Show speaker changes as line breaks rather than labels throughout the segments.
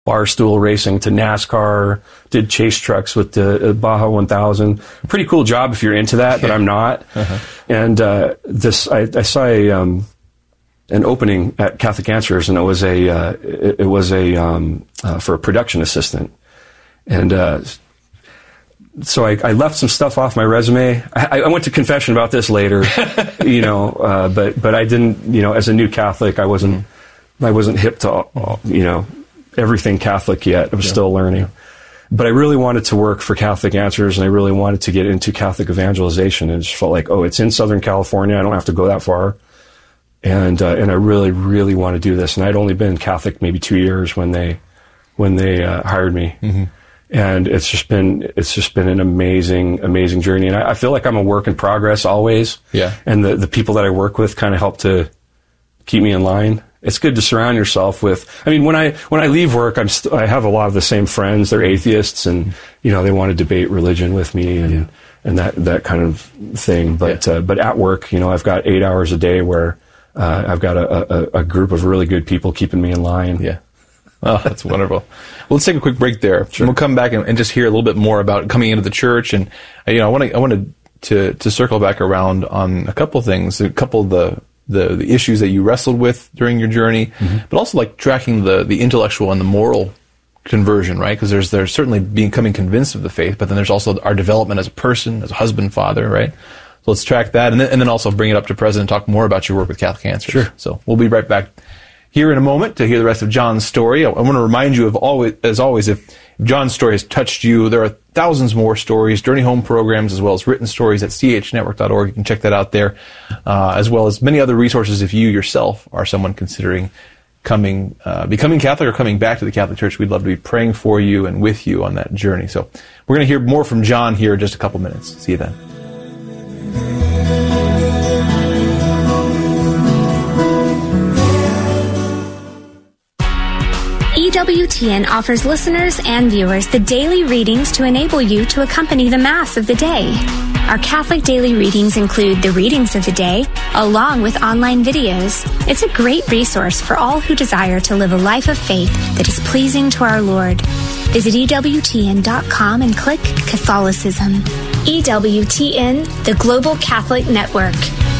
barstool racing to NASCAR, did chase trucks with the Baja 1000. Pretty cool job if you're into that, but I'm not. And I saw an opening at Catholic Answers, and it was for a production assistant. And so I left some stuff off my resume. I went to confession about this later, but I didn't, as a new Catholic, I wasn't hip to, everything Catholic yet. I was still learning. But I really wanted to work for Catholic Answers, and I really wanted to get into Catholic evangelization. And it just felt like, it's in Southern California. I don't have to go that far. And I really, really want to do this. And I'd only been Catholic maybe 2 years when they hired me. And it's just been an amazing journey. And I feel like I'm a work in progress always. Yeah. And the people that I work with kind of help to keep me in line. It's good to surround yourself with. I mean, when I leave work, I have a lot of the same friends. They're atheists, and they want to debate religion with me and that kind of thing. But at work, I've got 8 hours a day where I've got a group of really good people keeping me in line. Yeah.
Oh, that's wonderful. Well, let's take a quick break there. Sure. And we'll come back and just hear a little bit more about coming into the church. And I wanted to circle back around on a couple things, a couple of the issues that you wrestled with during your journey, but also like tracking the intellectual and the moral conversion, right? Because there's certainly becoming convinced of the faith, but then there's also our development as a person, as a husband, father, right? So let's track that, and then also bring it up to present and talk more about your work with Catholic Answers. Sure. So we'll be right back here in a moment to hear the rest of John's story. I want to remind you as always, if John's story has touched you, there are thousands more stories, Journey Home programs, as well as written stories at chnetwork.org. You can check that out there, as well as many other resources if you yourself are someone considering becoming Catholic or coming back to the Catholic Church. We'd love to be praying for you and with you on that journey. So we're going to hear more from John here in just a couple minutes. See you then.
EWTN offers listeners and viewers the daily readings to enable you to accompany the Mass of the day. Our Catholic daily readings include the readings of the day, along with online videos. It's a great resource for all who desire to live a life of faith that is pleasing to our Lord. Visit EWTN.com and click Catholicism. EWTN, the Global Catholic Network.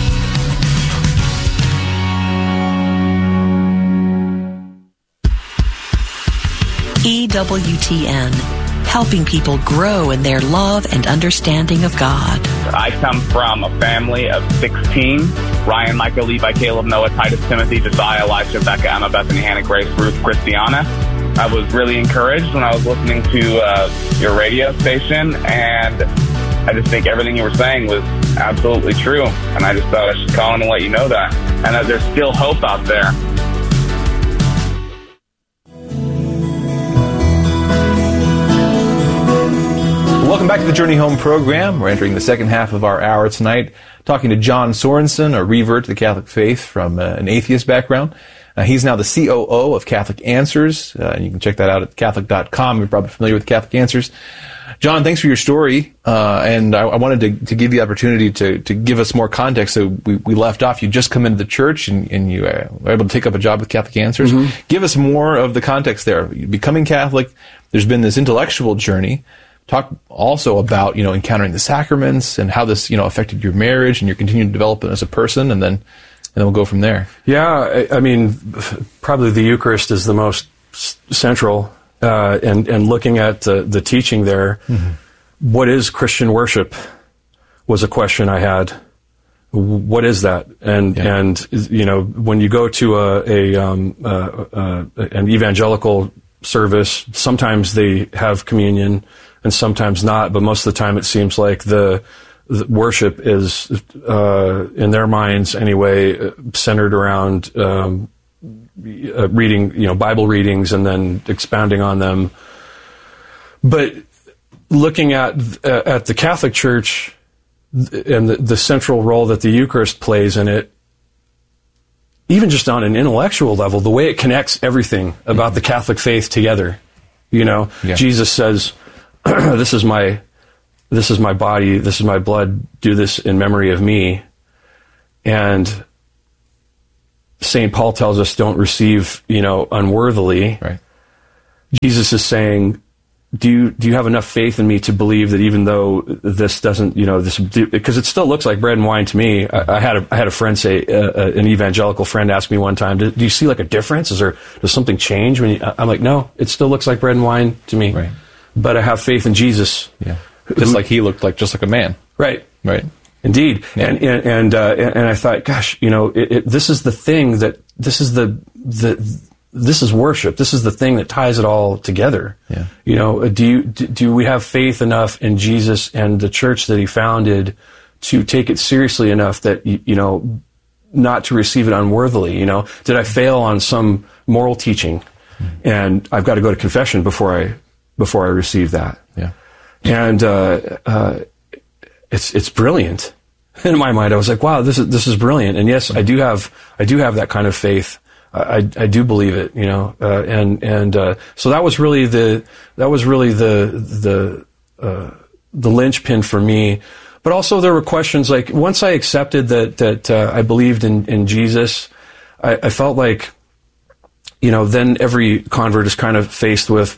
EWTN, helping people grow in their love and understanding of God.
I come from a family of 16. Ryan, Micah, Levi, Caleb, Noah, Titus, Timothy, Josiah, Elisha, Becca, Emma, Bethany, Hannah, Grace, Ruth, Christiana. I was really encouraged when I was listening to your radio station, and I just think everything you were saying was absolutely true. And I just thought I should call in and let you know that. And that there's still hope out there.
Welcome back to the Journey Home program. We're entering the second half of our hour tonight, talking to John Sorensen, a revert to the Catholic faith from an atheist background. He's now the COO of Catholic Answers. And you can check that out at Catholic.com. You're probably familiar with Catholic Answers. John, thanks for your story. And I wanted to give you the opportunity to give us more context. So we left off. You just come into the church and you were able to take up a job with Catholic Answers. Give us more of the context there. Becoming Catholic, there's been this intellectual journey. Talk also about, encountering the sacraments and how this, affected your marriage and your continued development as a person, and then we'll go from there.
Yeah, I mean, probably the Eucharist is the most central, and looking at the teaching there, what is Christian worship was a question I had. What is that? And when you go to an evangelical service, sometimes they have communion and sometimes not, but most of the time it seems like the worship is, in their minds anyway, centered around reading, Bible readings and then expounding on them. But looking at the Catholic Church and the central role that the Eucharist plays in it, even just on an intellectual level, the way it connects everything about the Catholic faith together, Jesus says, this is my body, this is my blood, do this in memory of me. And St. Paul tells us don't receive, unworthily. Right. Jesus is saying, do you have enough faith in me to believe that even though this doesn't, because it still looks like bread and wine to me. I had a friend say, an evangelical friend asked me one time, do you see like a difference? Does something change when I'm like, no, it still looks like bread and wine to me.
Right.
But I have faith in Jesus.
Yeah. Just like he looked like, just like a man.
Right.
Right.
Indeed.
Yeah.
And I thought, gosh, this is the thing this is worship. This is the thing that ties it all together.
Yeah.
Do we have faith enough in Jesus and the church that he founded to take it seriously enough that, not to receive it unworthily? Did I fail on some moral teaching? And I've got to go to confession before I receive that.
Yeah.
And, it's brilliant. In my mind, I was like, wow, this is brilliant. And yes, I do have that kind of faith. I do believe it, so that was really the linchpin for me. But also there were questions like, once I accepted that I believed in Jesus, I felt like, then every convert is kind of faced with,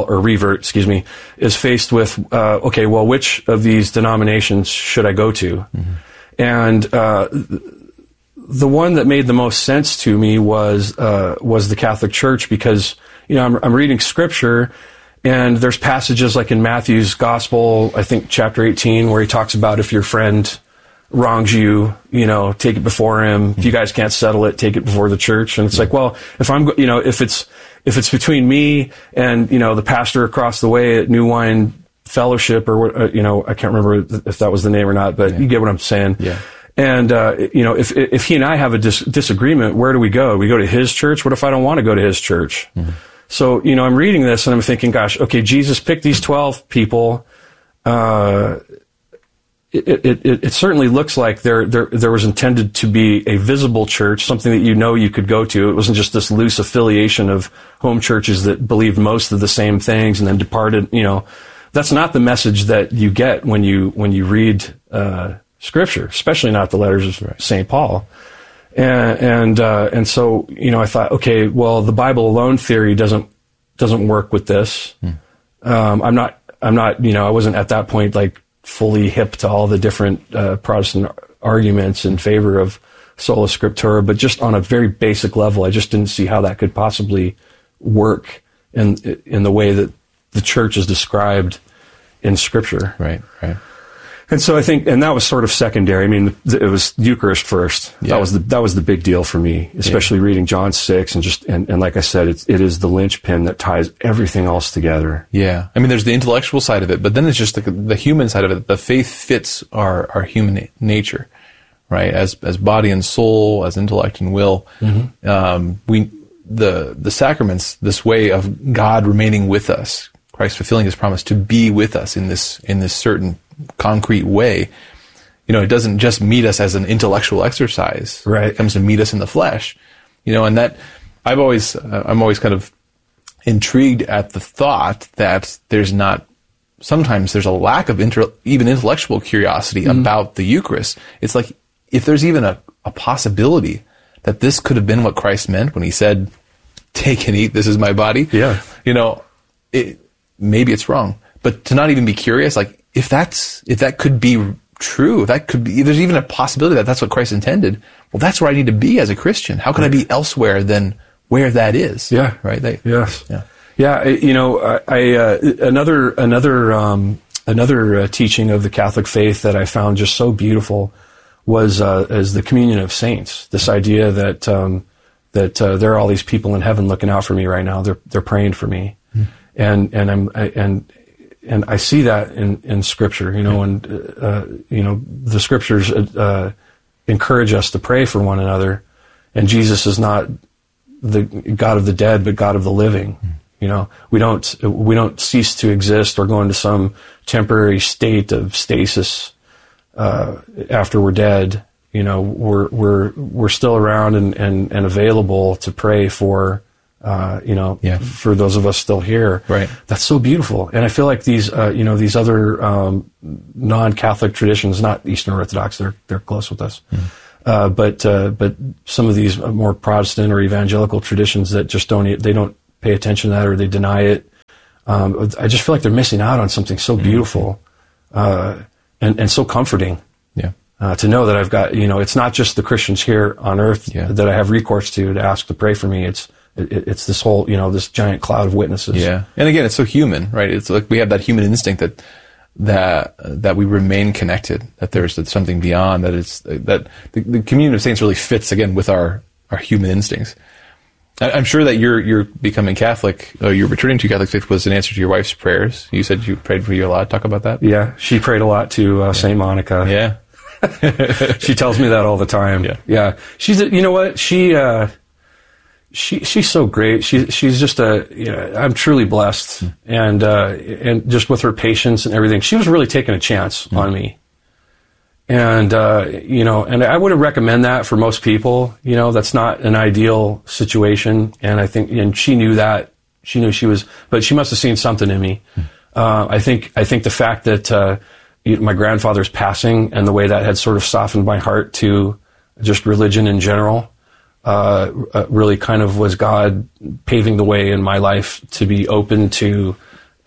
is faced with, okay, well, which of these denominations should I go to? Mm-hmm. And, the one that made the most sense to me was the Catholic Church, because, I'm reading scripture, and there's passages like in Matthew's gospel, I think chapter 18, where he talks about if your friend wrongs you, take it before him. If you guys can't settle it, take it before the church. And it's like, well, if I'm, if it's between me and, the pastor across the way at New Wine Fellowship, or, I can't remember if that was the name or not, but you get what I'm saying.
Yeah.
And, if he and I have a disagreement, where do we go? We go to his church? What if I don't want to go to his church? Mm-hmm. So, I'm reading this and I'm thinking, gosh, okay, Jesus picked these 12 people. It certainly looks like there was intended to be a visible church, something that you could go to. It wasn't just this loose affiliation of home churches that believed most of the same things and then departed. That's not the message that you get when you read, Scripture, especially not the letters of St. Paul. And so, I thought, okay, well, the Bible alone theory doesn't work with this. I'm not, I wasn't at that point like fully hip to all the different, Protestant arguments in favor of sola scriptura, but just on a very basic level, I just didn't see how that could possibly work in the way that the church is described in Scripture.
Right.
And so I think, and that was sort of secondary. I mean, it was Eucharist first.
Yeah.
That was the big deal for me, especially reading John 6 and like I said, it is the linchpin that ties everything else together.
Yeah. I mean, there's the intellectual side of it, but then there's just the human side of it. The faith fits our human nature, right? As body and soul, as intellect and will. Mm-hmm. The sacraments, this way of God remaining with us, Christ fulfilling his promise to be with us in this certain concrete way. It doesn't just meet us as an intellectual exercise.
Right.
It comes to meet us in the flesh. And that I'm always kind of intrigued at the thought that sometimes there's a lack of even intellectual curiosity about the Eucharist. It's like, if there's even a possibility that this could have been what Christ meant when he said, "Take and eat, this is my body."
Yeah.
Maybe it's wrong, but to not even be curious, like, if that could be true, if there's even a possibility that that's what Christ intended, well, that's where I need to be as a Christian. How can I be elsewhere than where that is?
Yeah.
Right.
Yes.
Yeah.
Yeah. Another teaching of the Catholic faith that I found just so beautiful was as the communion of saints. This idea that there are all these people in heaven looking out for me right now. They're praying for me. And I see that in Scripture, and the Scriptures encourage us to pray for one another. And Jesus is not the God of the dead, but God of the living. We don't cease to exist or go into some temporary state of stasis after we're dead. We're still around and available to pray for. For those of us still here.
Right. That's
so beautiful. And I feel like these other, non-Catholic traditions, not Eastern Orthodox, they're close with us. Mm. But some of these more Protestant or evangelical traditions that just don't pay attention to that or they deny it. I just feel like they're missing out on something so beautiful and so comforting.
Yeah.
To know that I've got, it's not just the Christians here on earth that I have recourse to ask to pray for me. It's this whole, this giant cloud of witnesses.
Yeah. And again, it's so human, right? It's like we have that human instinct that we remain connected, that there's something beyond, that the community of saints really fits again with our human instincts. I'm sure that you're becoming Catholic, you're returning to Catholic faith was an answer to your wife's prayers. You said you prayed for you a lot. Talk about that.
Yeah. She prayed a lot to St. Monica.
Yeah.
She tells me that all the time. Yeah. She's, you know what? She's so great. She's just I'm truly blessed. And just with her patience and everything, she was really taking a chance on me. And, and I wouldn't recommend that for most people. That's not an ideal situation. And I think, and she knew that. She knew but she must have seen something in me. I think the fact that, my grandfather's passing and the way that had sort of softened my heart to just religion in general, really kind of was God paving the way in my life to be open to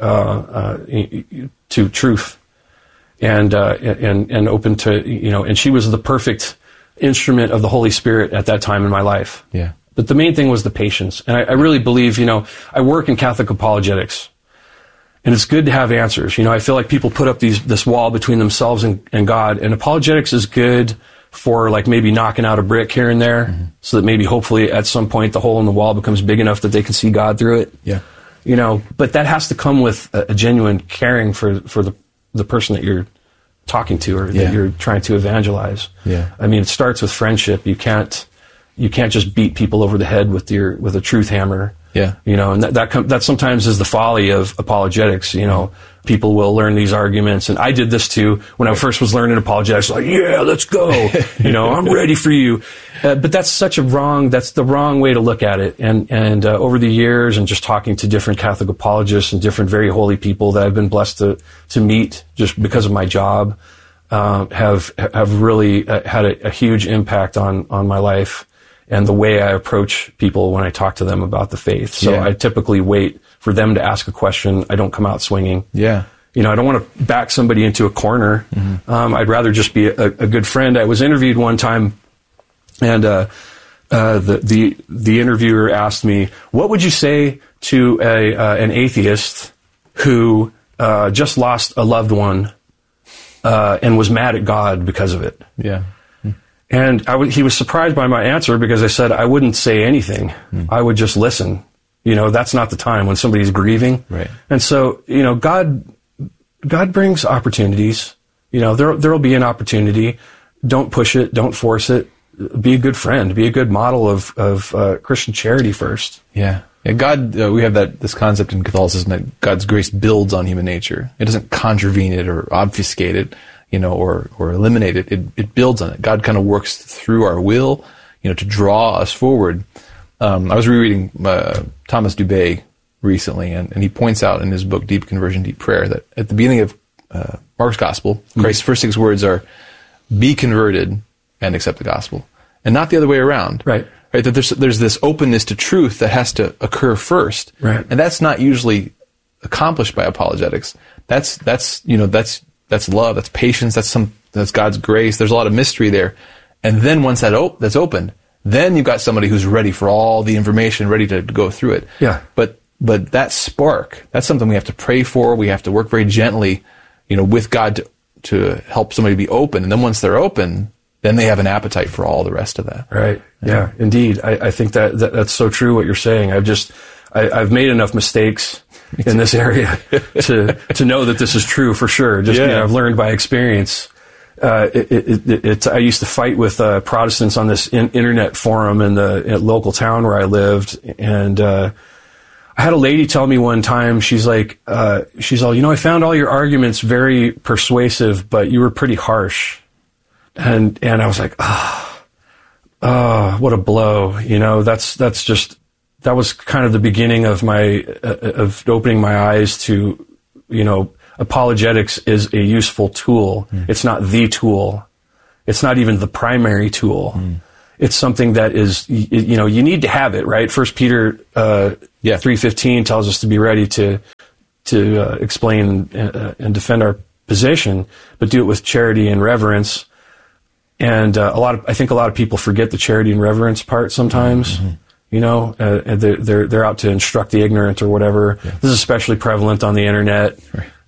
truth. And open to, and she was the perfect instrument of the Holy Spirit at that time in my life.
Yeah.
But the main thing was the patience. And I really believe, I work in Catholic apologetics, and it's good to have answers. I feel like people put up this wall between themselves and God, and apologetics is good for like maybe knocking out a brick here and there, so that maybe hopefully at some point the hole in the wall becomes big enough that they can see God through it.
Yeah.
But that has to come with a genuine caring for the person that you're talking to or that you're trying to evangelize.
Yeah.
I mean, it starts with friendship. You can't just beat people over the head with a truth hammer.
Yeah.
And that sometimes is the folly of apologetics. People will learn these arguments, and I did this too when I first was learning apologetics. Like, yeah, let's go. I'm ready for you. But that's the wrong way to look at it. And over the years, and just talking to different Catholic apologists and different very holy people that I've been blessed to meet just because of my job, have really had a huge impact on my life and the way I approach people when I talk to them about the faith. So I typically wait for them to ask a question. I don't come out swinging.
Yeah.
I don't want to back somebody into a corner. I'd rather just be a good friend. I was interviewed one time, and the interviewer asked me, "What would you say to an atheist who just lost a loved one and was mad at God because of it?"
Yeah.
And he was surprised by my answer because I said I wouldn't say anything. I would just listen. That's not the time when somebody's grieving.
Right.
And so, God brings opportunities. There'll be an opportunity. Don't push it. Don't force it. Be a good friend. Be a good model of Christian charity first.
Yeah. Yeah. God, we have this concept in Catholicism that God's grace builds on human nature. It doesn't contravene it or obfuscate it. Or eliminate it. It builds on it. God kind of works through our will, to draw us forward. I was rereading Thomas Dubay recently, and he points out in his book, Deep Conversion, Deep Prayer, that at the beginning of Mark's Gospel, Christ's first 6 words are, be converted and accept the gospel, and not the other way around.
Right.
Right. That there's this openness to truth that has to occur first.
Right.
And that's not usually accomplished by apologetics. That's love, that's patience, that's God's grace. There's a lot of mystery there. And then once that's opened, then you've got somebody who's ready for all the information, ready to go through it.
Yeah.
But that spark, that's something we have to pray for. We have to work very gently, with God to help somebody be open. And then once they're open, then they have an appetite for all the rest of that.
Right. Yeah, indeed. I think that's so true what you're saying. I've made enough mistakes in this area to know that this is true for sure. I've learned by experience. I used to fight with Protestants on this internet forum in the local town where I lived, and I had a lady tell me one time, she's all, I found all your arguments very persuasive, but you were pretty harsh, and I was like, what a blow, that was kind of the beginning of of opening my eyes to, apologetics is a useful tool. It's not the tool. It's not even the primary tool. it's something that is, you need to have it, right? 1 Peter 3:15 tells us to be ready to explain and defend our position, but do it with charity and reverence. And I think a lot of people forget the charity and reverence part sometimes. And they're out to instruct the ignorant or whatever. Yeah. This is especially prevalent on the internet.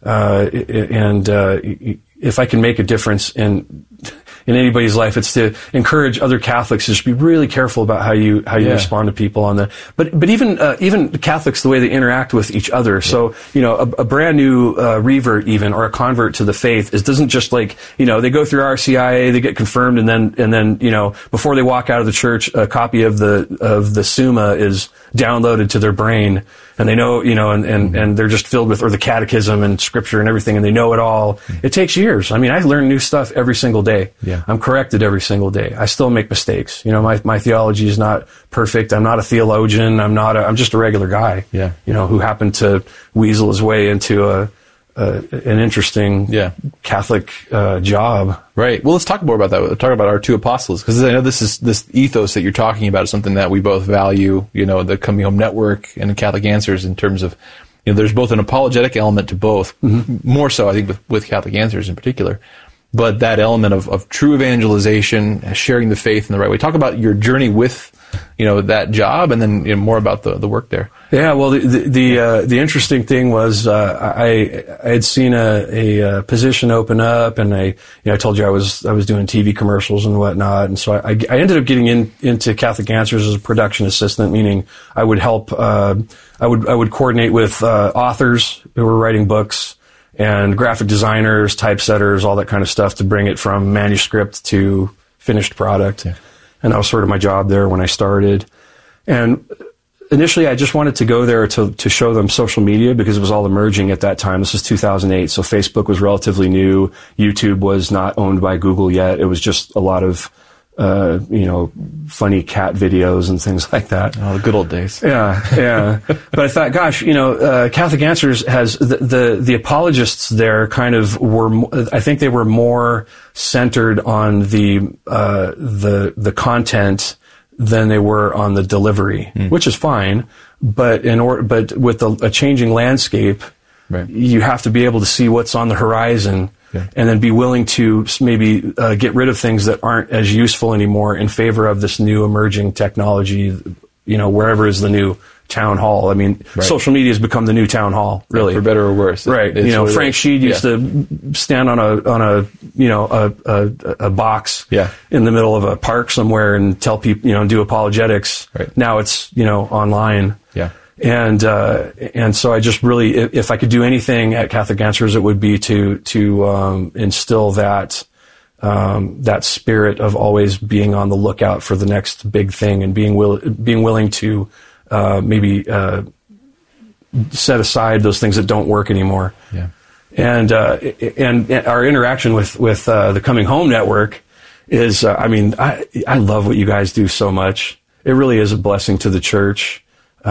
Right. If I can make a difference in anybody's life, it's to encourage other Catholics to just be really careful about how you respond to people on the. But even Catholics, the way they interact with each other. Yeah. So a brand new revert even or a convert to the faith doesn't just they go through RCIA, they get confirmed, and then before they walk out of the church, a copy of the Summa is downloaded to their brain. And they know, and they're just filled with, or the catechism and scripture and everything, and they know it all. It takes years. I mean, I learn new stuff every single day. Yeah. I'm corrected every single day. I still make mistakes. My theology is not perfect. I'm not a theologian. I'm just a regular guy. Yeah. Who happened to weasel his way into an interesting Catholic job.
Right. Well, let's talk more about that. Let's talk about our two apostles, because I know this ethos that you're talking about is something that we both value. The Coming Home Network and Catholic Answers, in terms of there's both an apologetic element to both, more so I think with Catholic Answers in particular, but that element of true evangelization, sharing the faith in the right way. Talk about your journey with that job, and then more about the work there.
Yeah, well, the interesting thing was I had seen a position open up, and I told you I was doing TV commercials and whatnot, and so I ended up getting into Catholic Answers as a production assistant, meaning I would help I would coordinate with authors who were writing books and graphic designers, typesetters, all that kind of stuff to bring it from manuscript to finished product. Yeah. And that was sort of my job there when I started. And initially, I just wanted to go there to show them social media, because it was all emerging at that time. This was 2008, so Facebook was relatively new. YouTube was not owned by Google yet. It was just a lot of, funny cat videos and things like that.
Oh, the good old days.
Yeah. But I thought, gosh, Catholic Answers has the apologists there kind of were. I think they were more centered on the content than they were on the delivery, which is fine. But with a changing landscape, right, you have to be able to see what's on the horizon. Yeah. And then be willing to maybe get rid of things that aren't as useful anymore in favor of this new emerging technology, wherever is the new town hall. I mean, right, social media has become the new town hall, really.
For better or worse.
Right. Frank Sheed used to stand on a box in the middle of a park somewhere and tell people, do apologetics. Right. Now it's, online. Yeah. And so I just really, if I could do anything at Catholic Answers, it would be to instill that spirit of always being on the lookout for the next big thing, and being willing to maybe set aside those things that don't work anymore. Yeah. And our interaction with the Coming Home Network is, I love what you guys do so much. It really is a blessing to the church.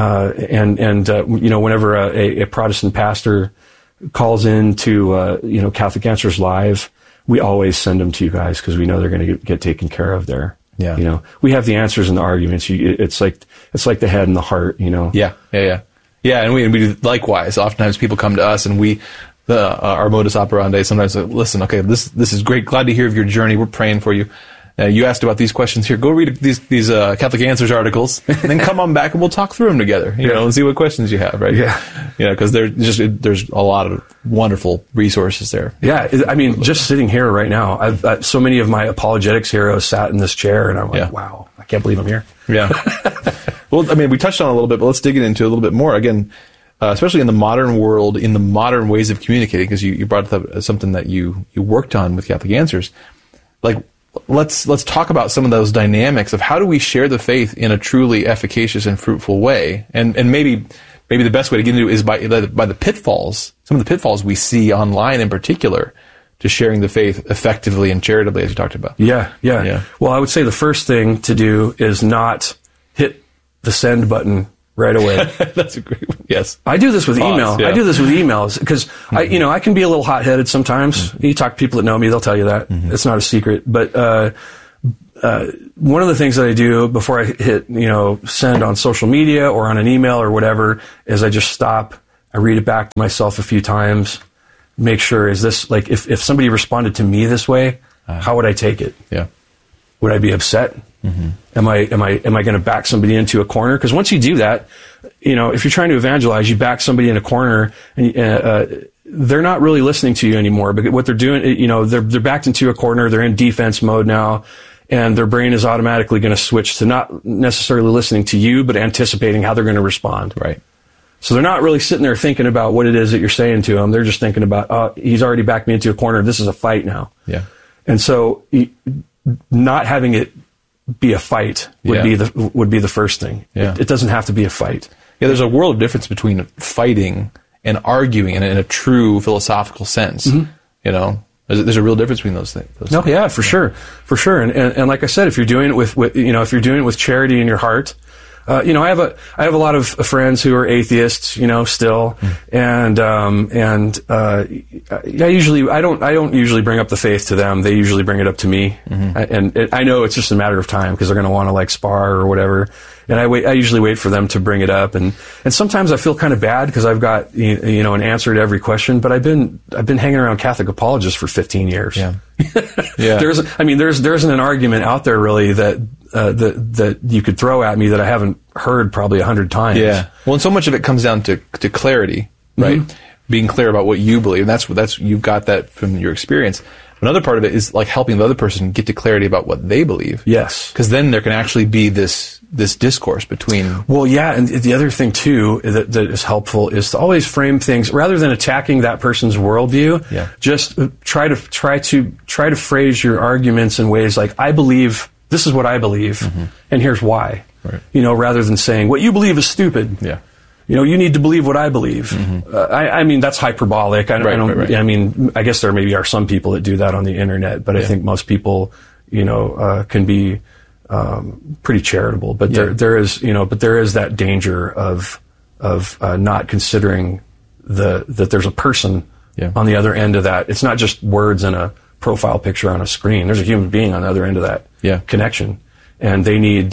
Whenever a Protestant pastor calls in to, Catholic Answers Live, we always send them to you guys, because we know they're going to get taken care of there. Yeah. We have the answers and the arguments. It's like the head and the heart,
Yeah. And we do likewise. Oftentimes people come to us, and our modus operandi sometimes, listen, okay, this is great. Glad to hear of your journey. We're praying for you. You asked about these questions here. Go read these Catholic Answers articles, and then come on back and we'll talk through them together. And see what questions you have, right? Yeah. Because there's a lot of wonderful resources there.
Yeah. Just sitting here right now, so many of my apologetics heroes sat in this chair, and I'm like, wow, I can't believe I'm here. Yeah.
Well, we touched on it a little bit, but let's dig into it a little bit more. Again, especially in the modern world, in the modern ways of communicating, because you brought up something that you worked on with Catholic Answers. Let's talk about some of those dynamics of how do we share the faith in a truly efficacious and fruitful way, and maybe the best way to get into it is by the pitfalls, some of the pitfalls we see online in particular, to sharing the faith effectively and charitably, as you talked about.
Yeah. Well, I would say the first thing to do is not hit the send button right away.
That's a great one. Yes.
I do this with email. Yeah. I do this with emails because I can be a little hot-headed sometimes. You talk to people that know me, they'll tell you that. It's not a secret. But one of the things that I do before I hit, send on social media or on an email or whatever is I just stop. I read it back to myself a few times, make sure, is this, like, if somebody responded to me this way, how would I take it?
Yeah.
Would I be upset? Mm-hmm. Am I going to back somebody into a corner? Because once you do that, if you're trying to evangelize, you back somebody in a corner, and they're not really listening to you anymore. But what they're doing, they're backed into a corner. They're in defense mode now, and their brain is automatically going to switch to not necessarily listening to you, but anticipating how they're going to respond.
Right.
So they're not really sitting there thinking about what it is that you're saying to them. They're just thinking about, oh, he's already backed me into a corner. This is a fight now.
Yeah.
And so not having it be a fight would be the first thing.
Yeah.
It doesn't have to be a fight.
Yeah, there's a world of difference between fighting and arguing in a true philosophical sense. Mm-hmm. There's a real difference between those things.
Sure. And like I said, if you're doing it with charity in your heart, I have a lot of friends who are atheists, still, and I don't usually bring up the faith to them. They usually bring it up to me, and I know it's just a matter of time because they're going to want to spar or whatever. And I usually wait for them to bring it up, and sometimes I feel kind of bad because I've got an answer to every question. But I've been hanging around Catholic apologists for 15 years.
Yeah, yeah.
There isn't an argument out there really that you could throw at me that I haven't heard probably 100 times.
Yeah. Well, and so much of it comes down to clarity, right? Mm-hmm. Being clear about what you believe, and that's you've got that from your experience. Another part of it is helping the other person get to clarity about what they believe.
Yes.
Because then there can actually be this discourse between...
Well, yeah, and the other thing, too, that is helpful is to always frame things, rather than attacking that person's worldview, just try to phrase your arguments in ways like, I believe, this is what I believe, and here's why. Right. Rather than saying, what you believe is stupid.
Yeah.
You need to believe what I believe. Mm-hmm. I mean, that's hyperbolic. I guess there maybe are some people that do that on the internet, but I think most people, can be pretty charitable. But there is that danger of not considering that there's a person on the other end of that. It's not just words and a profile picture on a screen. There's a human being on the other end of that connection, and they need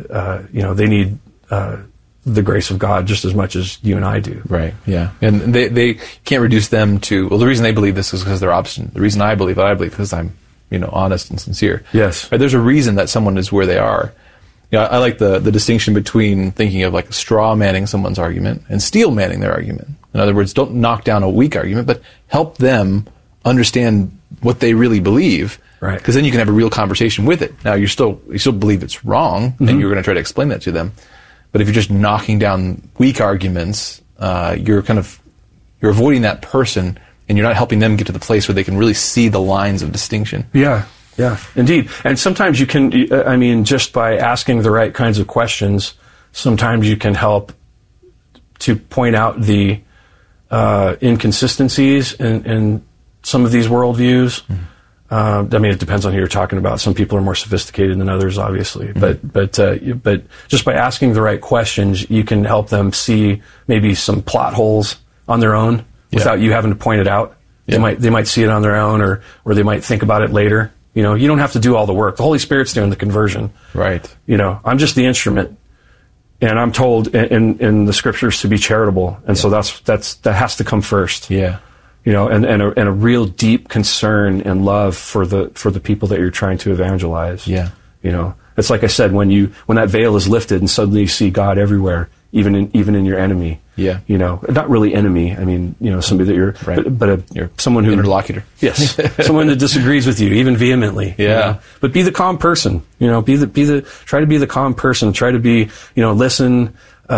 the grace of God just as much as you and I do.
Right, yeah. And they can't reduce them to, well, the reason they believe this is because they're obstinate. The reason I believe because I'm, honest and sincere.
Yes.
Right, there's a reason that someone is where they are. I like the distinction between thinking of straw manning someone's argument and steel manning their argument. In other words, don't knock down a weak argument, but help them understand what they really believe.
Right.
Because then you can have a real conversation with it. Now, you still believe it's wrong, and you're going to try to explain that to them. But if you're just knocking down weak arguments, you're avoiding that person, and you're not helping them get to the place where they can really see the lines of distinction.
Yeah, indeed. And sometimes you can, just by asking the right kinds of questions, sometimes you can help to point out the inconsistencies in some of these worldviews. Mm-hmm. It depends on who you're talking about. Some people are more sophisticated than others, obviously. Mm-hmm. But just by asking the right questions, you can help them see maybe some plot holes on their own without you having to point it out. Yeah. They might see it on their own, or they might think about it later. You don't have to do all the work. The Holy Spirit's doing the conversion.
Right.
I'm just the instrument, and I'm told in the Scriptures to be charitable, and so that has to come first.
Yeah.
And a real deep concern and love for the people that you're trying to evangelize.
Yeah.
It's like I said, when that veil is lifted and suddenly you see God everywhere, even in your enemy.
Yeah.
Not really enemy. Somebody that you're, but
you're
someone who
interlocutor.
Yes. Someone that disagrees with you, even vehemently.
Yeah.
But be the calm person. Try to be the calm person. Try to be, listen.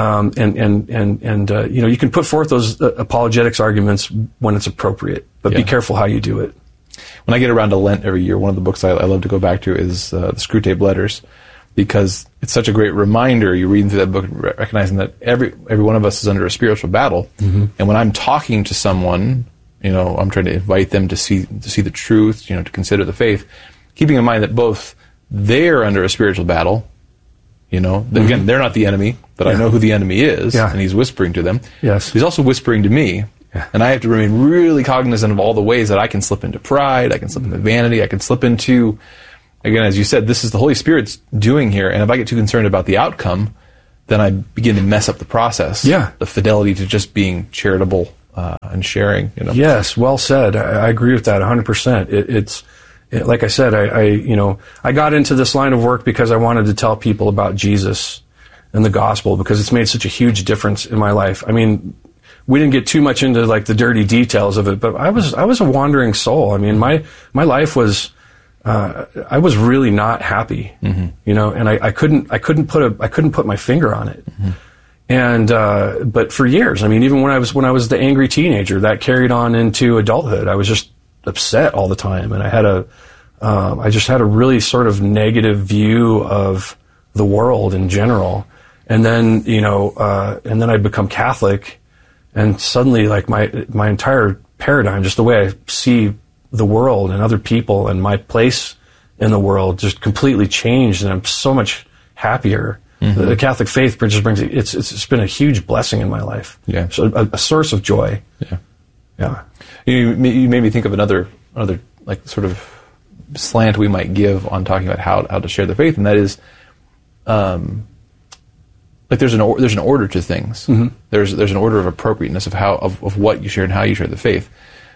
You can put forth those apologetics arguments when it's appropriate, but be careful how you do it.
When I get around to Lent every year, one of the books I love to go back to is the Screwtape Letters, because it's such a great reminder. You're reading through that book, recognizing that every one of us is under a spiritual battle, and when I'm talking to someone, I'm trying to invite them to see the truth, to consider the faith, keeping in mind that both they're under a spiritual battle. Again, they're not the enemy, but I know who the enemy is, and he's whispering to them.
Yes.
He's also whispering to me, and I have to remain really cognizant of all the ways that I can slip into pride, I can slip into vanity, I can slip into again, as you said, this is the Holy Spirit's doing here, and if I get too concerned about the outcome, then I begin to mess up the process.
Yeah.
The fidelity to just being charitable and sharing.
Yes, well said. I agree with that 100%. It's like I said, I got into this line of work because I wanted to tell people about Jesus and the gospel, because it's made such a huge difference in my life. I mean, we didn't get too much into like the dirty details of it, but I was a wandering soul. I mean, my life was, I was really not happy, and I couldn't put my finger on it. And, but for years, I mean, even when I was the angry teenager, that carried on into adulthood. I was just upset all the time. And I just had a really sort of negative view of the world in general. And then, and then I'd become Catholic, and suddenly, like, my entire paradigm, just the way I see the world and other people and my place in the world, just completely changed, and I'm so much happier. The Catholic faith just brings it's been a huge blessing in my life. Yeah, so a source of joy. Yeah.
You made me think of another like sort of slant we might give on talking about how to share the faith, and that is, like there's an order to things. There's an order of appropriateness of what you share and how you share the faith.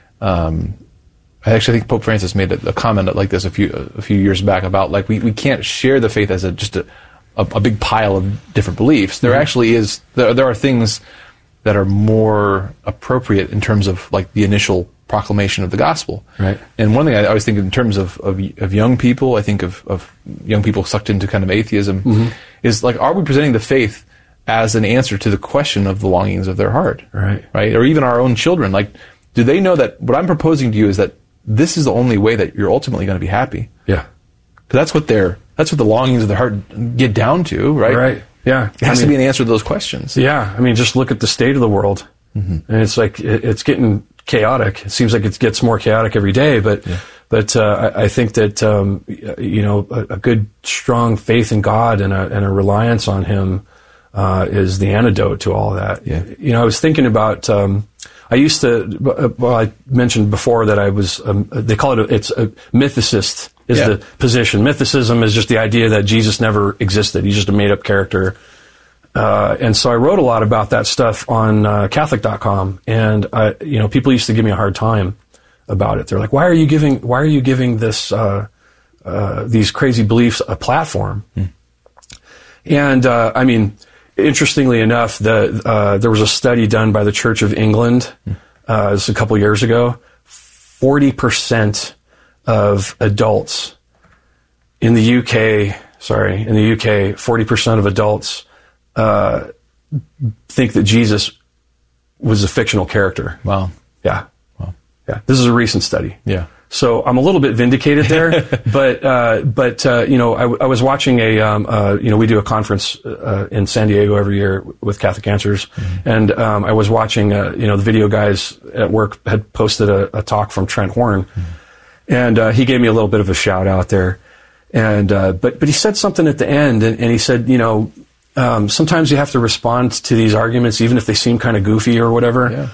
I actually think Pope Francis made a comment like this a few years back about, like, we can't share the faith as just a big pile of different beliefs. There actually is there are things that are more appropriate in terms of, like, the initial proclamation of the gospel.
Right.
And one thing I always think in terms of young people, I think of young people sucked into kind of atheism, is like, are we presenting the faith as an answer to the question of the longings of their heart? Right. Or even our own children. Like, do they know that what I'm proposing to you is that this is the only way that you're ultimately going to be happy?
Yeah.
Because that's what the longings of the heart get down to, right?
Right. Yeah.
It has to be an answer to those questions.
Yeah. I mean, just look at the state of the world. And it's like, it's getting chaotic. It seems like it gets more chaotic every day, but I think that, a good, strong faith in God and a reliance on Him, is the antidote to all that. Yeah. I was thinking about, I used to, I mentioned before that I was, they call it, it's a mythicist is the position. Mythicism is just the idea that Jesus never existed. He's just a made up character. And so I wrote a lot about that stuff on Catholic.com, and people used to give me a hard time about it. They're like, "Why are you giving this these crazy beliefs a platform?" And I mean, interestingly enough, there was a study done by the Church of England this a couple years ago. 40% of adults in the UK, 40% of adults think that Jesus was a fictional character.
Wow.
Yeah. Wow. Yeah. This is a recent study.
Yeah.
So I'm a little bit vindicated there, but I was watching we do a conference in San Diego every year with Catholic Answers, and I was watching the video guys at work had posted a talk from Trent Horn, and he gave me a little bit of a shout out there, and but he said something at the end, and he said, sometimes you have to respond to these arguments even if they seem kind of goofy or whatever,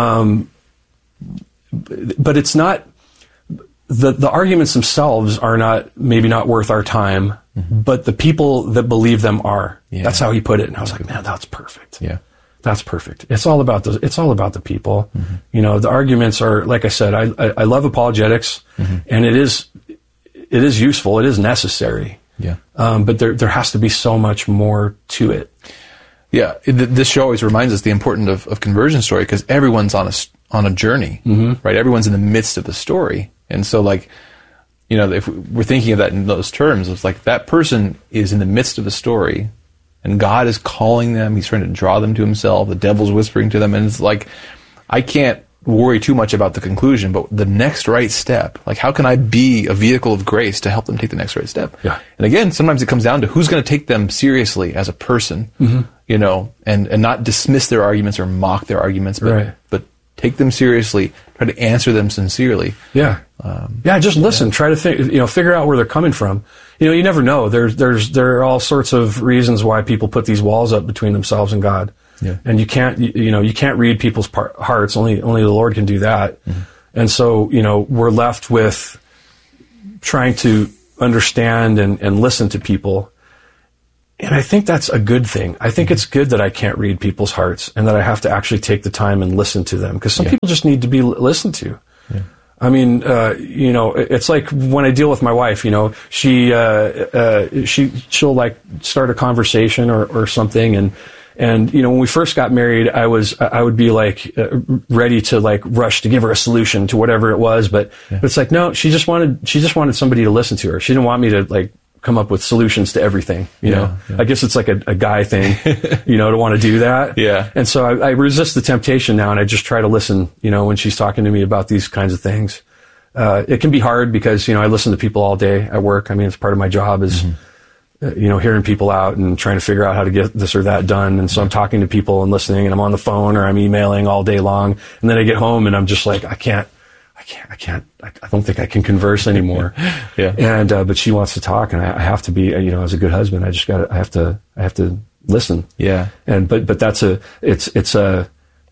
but it's not. The arguments themselves are maybe not worth our time, but the people that believe them are. Yeah. That's how he put it. And I was like, man, that's perfect. Yeah. That's perfect. It's all about the people. The arguments are, like I said, I love apologetics, and it is useful. It is necessary. Yeah. But there has to be so much more to it.
Yeah. This show always reminds us the importance of conversion story, because everyone's on a journey, right? Everyone's in the midst of the story. And so, like, if we're thinking of that in those terms, it's like that person is in the midst of a story, and God is calling them. He's trying to draw them to Himself. The devil's whispering to them. And it's like, I can't worry too much about the conclusion, but the next right step, like, how can I be a vehicle of grace to help them take the next right step? Yeah. And again, sometimes it comes down to who's going to take them seriously as a person, and not dismiss their arguments or mock their arguments, but take them seriously, try to answer them sincerely. Yeah.
Just listen. Try to figure out where they're coming from. You never know. There are all sorts of reasons why people put these walls up between themselves and God. Yeah. And you can't read people's hearts. Only the Lord can do that. And so, we're left with trying to understand and listen to people. And I think that's a good thing. I think it's good that I can't read people's hearts and that I have to actually take the time and listen to them, because some people just need to be listened to. Yeah. I mean, it's like when I deal with my wife, she'll like start a conversation or something. And, when we first got married, I would be like ready to like rush to give her a solution to whatever it was. But it's like, no, she just wanted somebody to listen to her. She didn't want me to like come up with solutions to everything, you know. I guess it's like a guy thing, to want to do that. Yeah. And so I resist the temptation now, and I just try to listen, when she's talking to me about these kinds of things. It can be hard because, I listen to people all day at work. I mean, it's part of my job is, hearing people out and trying to figure out how to get this or that done. And so I'm talking to people and listening, and I'm on the phone or I'm emailing all day long. And then I get home and I'm just like, I don't think I can converse anymore. And, but she wants to talk, and I have to be, as a good husband, I have to listen. Yeah. And, but that's that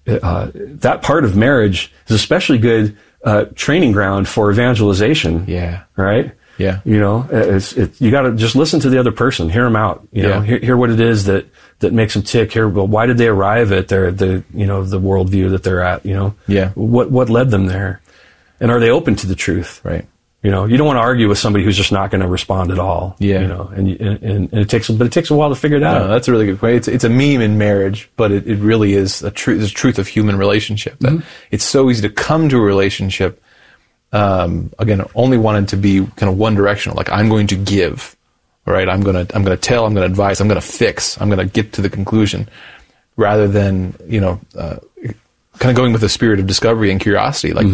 part of marriage is especially good, training ground for evangelization. Yeah. Right? Yeah. You got to just listen to the other person, hear them out, hear what it is that makes them tick. Why did they arrive at the worldview that they're at, Yeah. What led them there? And are they open to the truth? Right. You don't want to argue with somebody who's just not going to respond at all. Yeah. And it takes a while to figure it out.
No, that's a really good point. It's a meme in marriage, but it really is the truth of human relationship. That it's so easy to come to a relationship, again, only wanted to be kind of one directional. Like, I'm going to give, right? I'm going to tell, I'm going to advise, I'm going to fix, I'm going to get to the conclusion, rather than, kind of going with a spirit of discovery and curiosity. Like,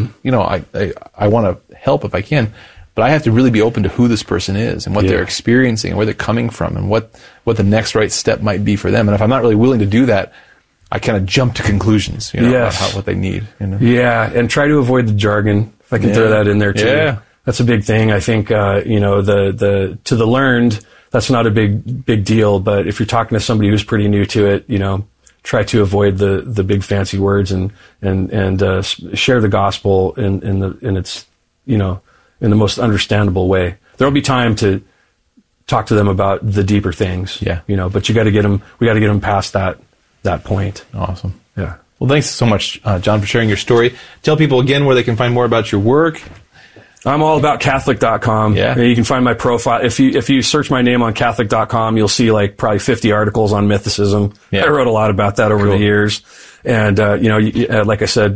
I want to help if I can, but I have to really be open to who this person is and what they're experiencing and where they're coming from and what the next right step might be for them. And if I'm not really willing to do that, I kind of jump to conclusions, about what they need.
Yeah, and try to avoid the jargon. If I can throw that in there too. Yeah. That's a big thing. I think, to the learned, that's not a big deal. But if you're talking to somebody who's pretty new to it, try to avoid the big fancy words and share the gospel in its, in the most understandable way. There'll be time to talk to them about the deeper things. Yeah. But we got to get them past that point.
Awesome. Yeah. Well, thanks so much, John, for sharing your story. Tell people again where they can find more about your work.
I'm all about Catholic.com. Yeah. You can find my profile. If you search my name on Catholic.com, you'll see like probably 50 articles on mythicism. Yeah. I wrote a lot about that over the years. And, like I said,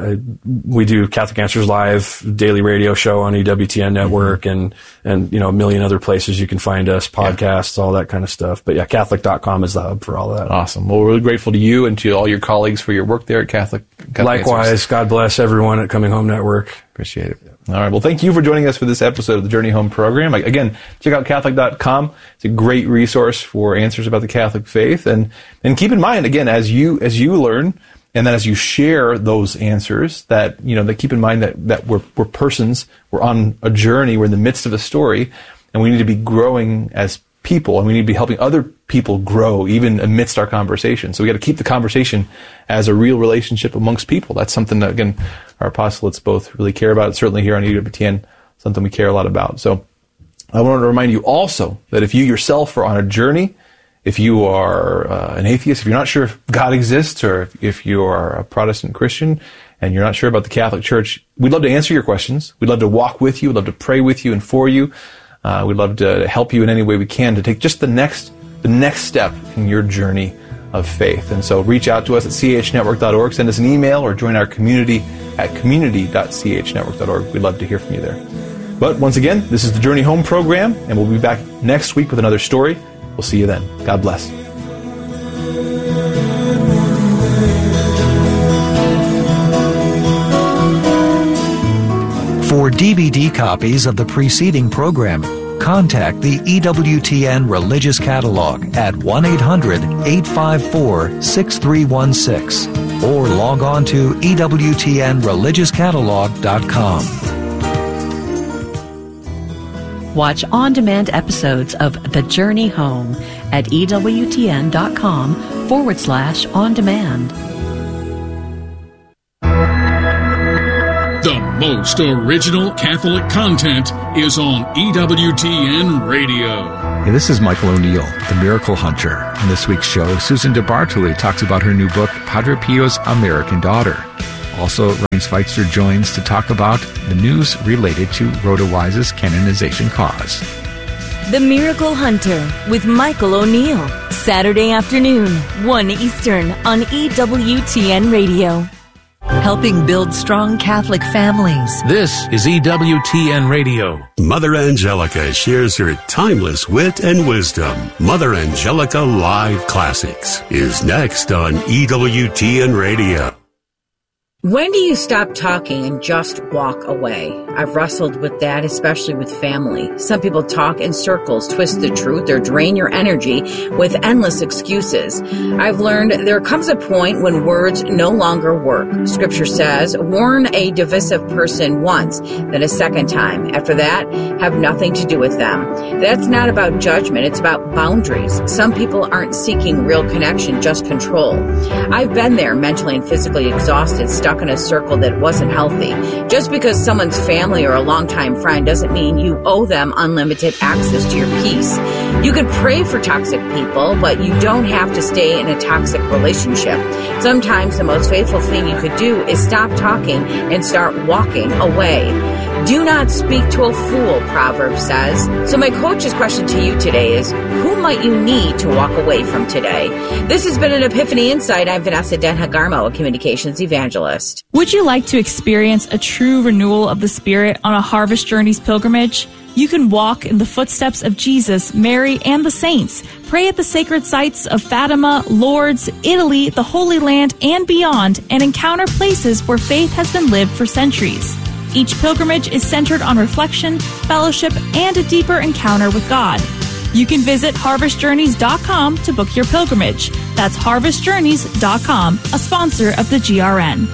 we do Catholic Answers Live daily radio show on EWTN network and, a million other places you can find us, podcasts, all that kind of stuff. But yeah, Catholic.com is the hub for all of that.
Awesome. Well, we're really grateful to you and to all your colleagues for your work there at Catholic
Likewise.
Answers.
God bless everyone at Coming Home Network.
Appreciate it. All right. Well, thank you for joining us for this episode of the Journey Home program. Again, check out Catholic.com. It's a great resource for answers about the Catholic faith. And keep in mind, again, as you learn, and then as you share those answers, that keep in mind that we're persons, we're on a journey, we're in the midst of a story, and we need to be growing as people, and we need to be helping other people grow even amidst our conversation. So we got to keep the conversation as a real relationship amongst people. That's something that, again, our apostolates both really care about. Certainly here on EWTN, something we care a lot about. So I want to remind you also that if you yourself are on a journey, if you are an atheist, if you're not sure if God exists, or if you are a Protestant Christian and you're not sure about the Catholic Church, we'd love to answer your questions. We'd love to walk with you. We'd love to pray with you and for you. We'd love to help you in any way we can to take just the next step in your journey of faith. And so reach out to us at chnetwork.org, send us an email, or join our community at community.chnetwork.org. We'd love to hear from you there. But once again, this is the Journey Home program, and we'll be back next week with another story. We'll see you then. God bless.
For DVD copies of the preceding programming, contact the EWTN Religious Catalog at 1-800-854-6316 or log on to EWTNReligiousCatalog.com.
Watch on-demand episodes of The Journey Home at EWTN.com/on-demand.
The most original Catholic content is on EWTN Radio.
Hey, this is Michael O'Neill, the Miracle Hunter. On this week's show, Susan DeBartoli talks about her new book, Padre Pio's American Daughter. Also, Ryan Schweitzer joins to talk about the news related to Rhoda Wise's canonization cause.
The Miracle Hunter with Michael O'Neill. Saturday afternoon, 1 Eastern on EWTN Radio.
Helping build strong Catholic families.
This is EWTN Radio.
Mother Angelica shares her timeless wit and wisdom. Mother Angelica Live Classics is next on EWTN Radio.
When do you stop talking and just walk away? I've wrestled with that, especially with family. Some people talk in circles, twist the truth, or drain your energy with endless excuses. I've learned there comes a point when words no longer work. Scripture says, warn a divisive person once, then a second time. After that, have nothing to do with them. That's not about judgment, it's about boundaries. Some people aren't seeking real connection, just control. I've been there, mentally and physically exhausted, stuck in a circle that wasn't healthy. Just because someone's family or a longtime friend doesn't mean you owe them unlimited access to your peace. You can pray for toxic people, but you don't have to stay in a toxic relationship. Sometimes the most faithful thing you could do is stop talking and start walking away. Do not speak to a fool, Proverbs says. So my coach's question to you today is, who might you need to walk away from today? This has been an Epiphany Insight. I'm Vanessa Denhagarmo, a communications evangelist.
Would you like to experience a true renewal of the Spirit on a Harvest Journeys pilgrimage? You can walk in the footsteps of Jesus, Mary, and the saints. Pray at the sacred sites of Fatima, Lourdes, Italy, the Holy Land, and beyond, and encounter places where faith has been lived for centuries. Each pilgrimage is centered on reflection, fellowship, and a deeper encounter with God. You can visit harvestjourneys.com to book your pilgrimage. That's harvestjourneys.com, a sponsor of the GRN.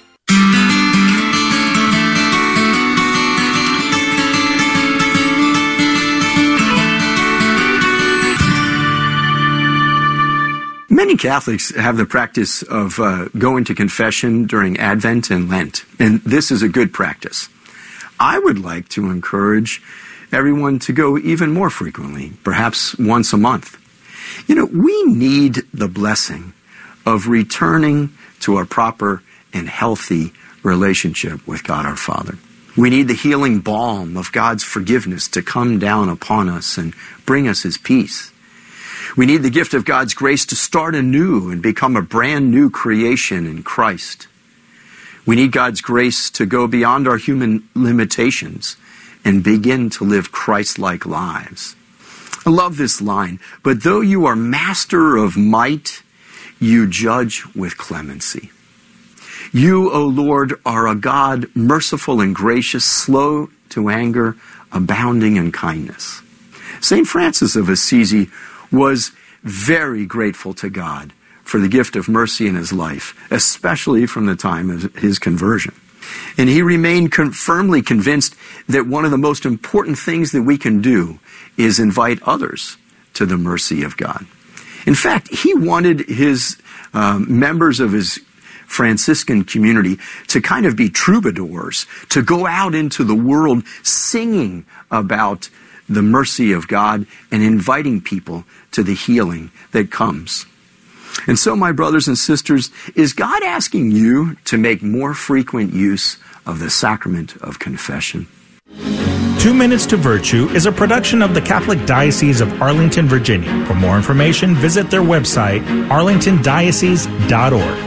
Many Catholics have the practice of going to confession during Advent and Lent, and this is a good practice. I would like to encourage everyone to go even more frequently, perhaps once a month. You know, we need the blessing of returning to a proper and healthy relationship with God our Father. We need the healing balm of God's forgiveness to come down upon us and bring us His peace. We need the gift of God's grace to start anew and become a brand new creation in Christ. We need God's grace to go beyond our human limitations and begin to live Christ-like lives. I love this line, but though you are master of might, you judge with clemency. You, O Lord, are a God merciful and gracious, slow to anger, abounding in kindness. St. Francis of Assisi was very grateful to God for the gift of mercy in his life, especially from the time of his conversion. And he remained firmly convinced that one of the most important things that we can do is invite others to the mercy of God. In fact, he wanted his members of his Franciscan community to kind of be troubadours, to go out into the world singing about the mercy of God and inviting people to the healing that comes. And so, my brothers and sisters, is God asking you to make more frequent use of the sacrament of confession?
2 Minutes to Virtue is a production of the Catholic Diocese of Arlington, Virginia. For more information, visit their website, arlingtondiocese.org.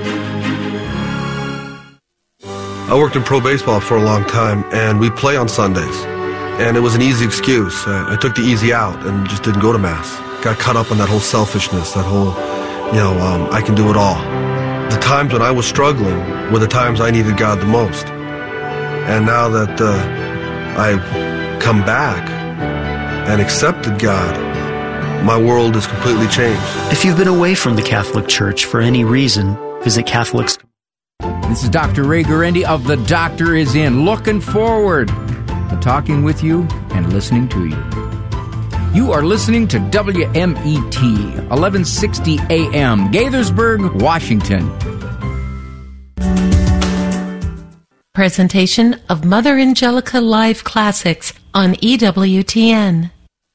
I worked in pro baseball for a long time, and we play on Sundays. And it was an easy excuse. I took the easy out and just didn't go to Mass. Got caught up in that whole selfishness, that whole, I can do it all. The times when I was struggling were the times I needed God the most. And now that I've come back and accepted God, my world has completely changed.
If you've been away from the Catholic Church for any reason, visit Catholics.
This is Dr. Ray Guarendi of The Doctor Is In, looking forward to talking with you and listening to you. You are listening to WMET, 1160 AM, Gaithersburg, Washington.
Presentation of Mother Angelica Live Classics on EWTN.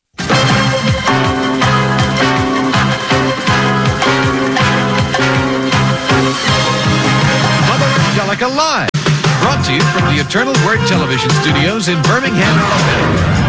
Mother Angelica Live, brought to you from the Eternal Word Television Studios in Birmingham, Alabama.